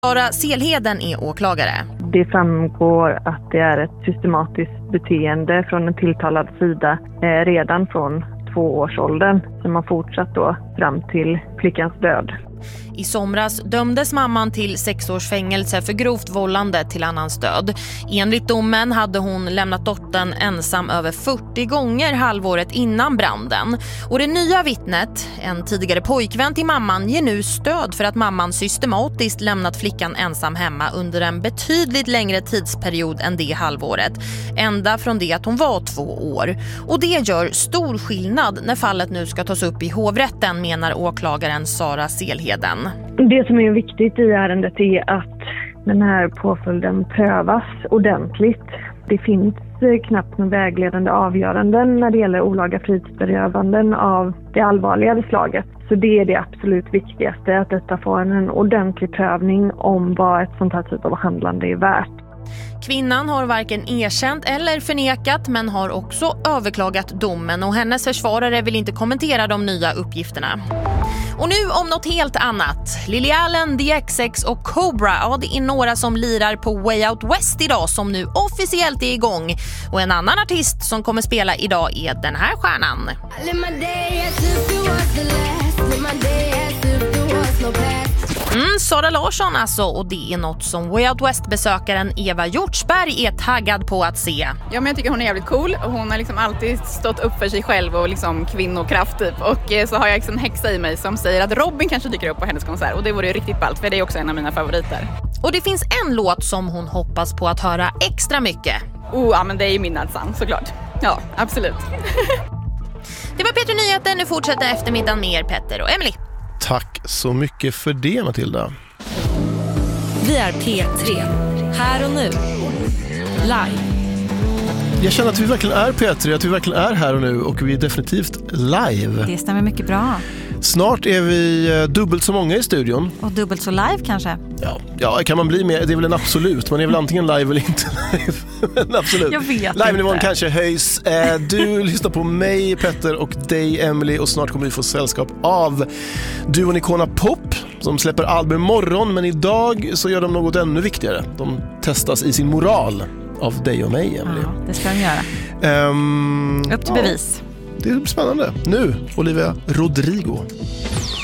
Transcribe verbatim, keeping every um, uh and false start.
Sara Selheden är åklagare. Det framgår att det är ett systematiskt beteende från en tilltalad sida eh, redan från tvåårsåldern som har fortsatt då fram till flickans död. I somras dömdes mamman till sex års fängelse för grovt vållande till annans död. Enligt domen hade hon lämnat dottern ensam över fyrtio gånger halvåret innan branden. Och det nya vittnet, en tidigare pojkvän till mamman, ger nu stöd för att mamman systematiskt lämnat flickan ensam hemma under en betydligt längre tidsperiod än det halvåret. Ända från det att hon var två år. Och det gör stor skillnad när fallet nu ska tas upp i hovrätten, menar åklagaren Sara Selheden. Det som är viktigt i ärendet är att den här påföljden prövas ordentligt. Det finns knappt några vägledande avgöranden när det gäller olaga frihetsberövanden av det allvarligare slaget. Så det är det absolut viktigaste, att detta får en ordentlig prövning om vad ett sånt här typ av handlande är värt. Kvinnan har varken erkänt eller förnekat, men har också överklagat domen, och hennes försvarare vill inte kommentera de nya uppgifterna. Och nu om något helt annat. Lily Allen, The X X och Cobra, ja, det är några som lirar på Way Out West idag som nu officiellt är igång. Och en annan artist som kommer spela idag är den här stjärnan. Mm, Sara Larsson alltså, och det är något som Way Out West-besökaren Eva Hjortsberg är taggad på att se. Ja, men jag tycker hon är jävligt cool, och hon har liksom alltid stått upp för sig själv och liksom kvinnokraft typ. Och eh, så har jag liksom en häxa i mig som säger att Robin kanske dyker upp på hennes konsert, och det vore ju riktigt ballt, för det är också en av mina favoriter. Och det finns en låt som hon hoppas på att höra extra mycket. Oh, ja, men det är ju Midnattssang, såklart. Ja, absolut. Det var Petter Nyheter, nu fortsätter eftermiddagen med er, Petter och Emily. Tack så mycket för det, Matilda. Vi är P tre, här och nu, live. Jag känner att vi verkligen är P tre, att vi verkligen är här och nu, och vi är definitivt live. Det stämmer mycket bra. Snart är vi dubbelt så många i studion. Och dubbelt så live kanske? Ja, ja, kan man bli med? Det är väl en absolut. Man är väl antingen live eller inte live. Men absolut. Jag vet Live-nivån inte. kanske höjs. Du lyssnar på mig, Petter, och dig, Emily. Och snart kommer vi få sällskap av duon Icona Pop, som släpper album imorgon. Men idag så gör de något ännu viktigare. De testas i sin moral av dig och mig, Emily. Ja, det ska de göra. Um, Upp till ja, bevis. det är spännande. Nu, Olivia Rodrigo.